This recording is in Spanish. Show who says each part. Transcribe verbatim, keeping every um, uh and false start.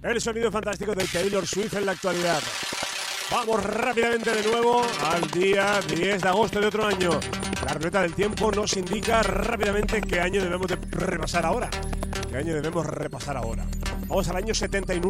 Speaker 1: El sonido fantástico de Taylor Swift en la actualidad. Vamos rápidamente de nuevo al día diez de agosto de otro año. La ruleta del tiempo nos indica rápidamente qué año debemos de repasar ahora. ¿Qué año debemos repasar ahora? Vamos al año setenta y nueve.